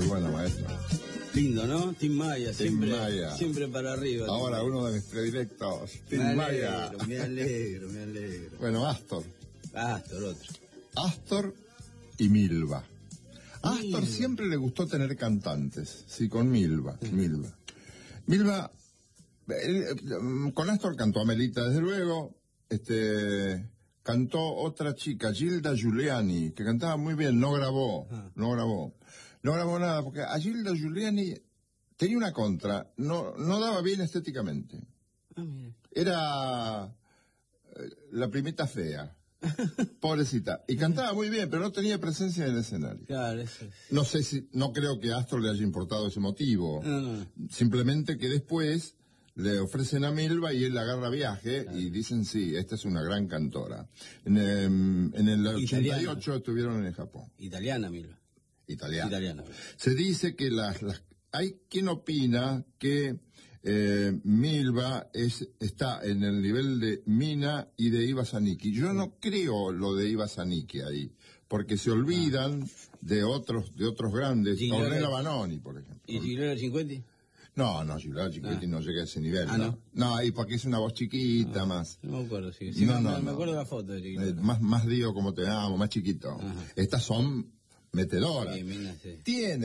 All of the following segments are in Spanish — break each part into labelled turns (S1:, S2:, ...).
S1: bueno, maestro.
S2: Lindo, ¿no? Tim Maya, siempre,
S1: Maya.
S2: Siempre para arriba.
S1: Ahora uno de mis predilectos, Tim Maya.
S2: Me alegro.
S1: Bueno, Astor.
S2: Otro.
S1: Astor y Milva. Astor siempre le gustó tener cantantes, sí, con Milva. Milva, con Astor cantó Amelita, desde luego, cantó otra chica, Gilda Giuliani, que cantaba muy bien, no grabó nada, porque a Gilda Giuliani tenía una contra, no daba bien estéticamente.
S2: Mira.
S1: Era la primita fea. Pobrecita. Y cantaba muy bien, pero no tenía presencia en el escenario.
S2: Claro, eso es.
S1: No creo que a Astor le haya importado ese motivo.
S2: No.
S1: Simplemente que después le ofrecen a Milva y él agarra viaje, claro. Y dicen, sí, esta es una gran cantora. En el 88 estuvieron en el Japón.
S2: Italiana, Milva.
S1: Italiana. Se dice que hay quien opina que Milva está en el nivel de Mina y de Iva Zanicki. Yo no creo lo de Iva Zanicki ahí, porque se olvidan de otros grandes, Ornella Vanoni, por ejemplo.
S2: ¿Y Giuliano Cinquetti?
S1: No, Giuliano Cinquetti no llega a ese nivel, ¿no? No, y porque es una voz chiquita más.
S2: No me acuerdo, sí.
S1: Me
S2: acuerdo de la foto de Giuliano.
S1: Más digo como te amo, más chiquito.
S2: Ajá.
S1: Estas son metedoras.
S2: Sí, Mina, sí.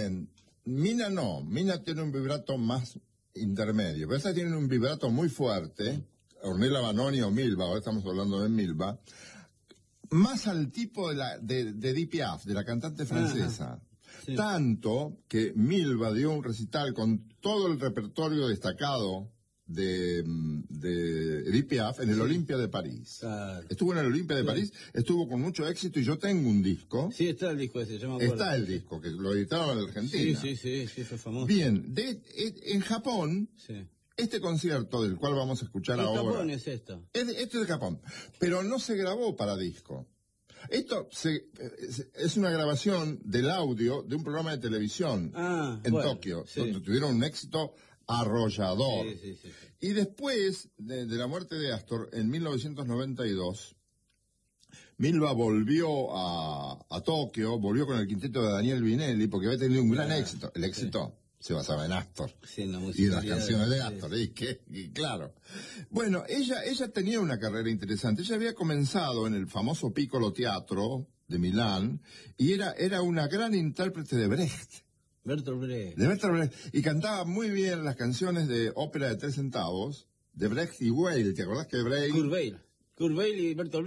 S1: Mina tiene un vibrato más intermedio, pero estas tienen un vibrato muy fuerte, Ornella Vanoni o Milva, ahora estamos hablando de Milva, más al tipo de Edith Piaf, de la cantante francesa. Sí. Tanto que Milva dio un recital con todo el repertorio destacado de Edith Piaf en el Olympia de París.
S2: Claro.
S1: Estuvo en el Olympia de París, estuvo con mucho éxito y yo tengo un disco.
S2: Sí, está el disco ese, yo me acuerdo.
S1: Está el disco, que lo editaron en Argentina.
S2: Sí, fue famoso.
S1: Bien, en Japón,
S2: sí.
S1: Este concierto del cual vamos a escuchar ahora.
S2: ¿Qué Japón es esto?
S1: Este es de Japón, pero no se grabó para disco. Esto es una grabación del audio de un programa de televisión en Tokio, donde tuvieron un éxito arrollador.
S2: Sí.
S1: Y después de la muerte de Astor, en 1992, Milva volvió a Tokio, volvió con el quinteto de Daniel Vinelli, porque había tenido un gran éxito. El éxito se basaba en Astor.
S2: Sí, en la
S1: y en las canciones de Astor. Y claro. Bueno, ella tenía una carrera interesante. Ella había comenzado en el famoso Piccolo Teatro de Milán, y era una gran intérprete de Brecht.
S2: Bertolt Brecht.
S1: De Bertolt Brecht. Y cantaba muy bien las canciones de ópera de 3 centavos, de Brecht y Weill. ¿Te acordás que Brecht?
S2: Kurt Weill y Bertolt Brecht.